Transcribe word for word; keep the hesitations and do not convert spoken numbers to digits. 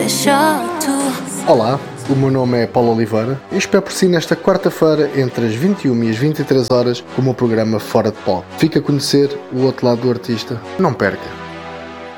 Olá, o meu nome é Paulo Oliveira e espero por si nesta quarta-feira entre as vinte e uma e as vinte e três horas com o meu programa Fora de Pó. Fica a conhecer o outro lado do artista. Não perca!